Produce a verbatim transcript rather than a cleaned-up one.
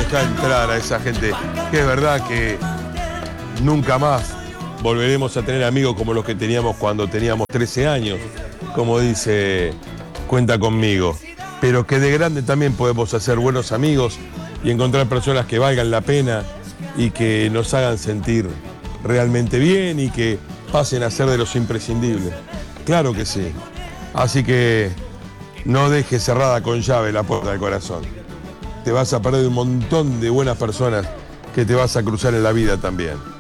dejar entrar a esa gente, que es verdad que nunca más volveremos a tener amigos como los que teníamos cuando teníamos trece años, como dice Cuenta Conmigo, pero que de grande también podemos hacer buenos amigos y encontrar personas que valgan la pena y que nos hagan sentir realmente bien y que pasen a ser de los imprescindibles. Claro que sí. Así que no dejes cerrada con llave la puerta del corazón. Te vas a perder un montón de buenas personas que te vas a cruzar en la vida también.